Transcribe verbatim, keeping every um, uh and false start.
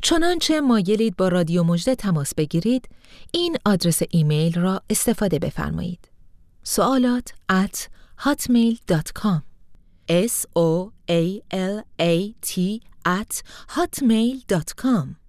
چنانچه مایلید با رادیو مژده تماس بگیرید، این آدرس ایمیل را استفاده بفرمایید: سوالات at hotmail dot com s o a l a t at hotmail dot com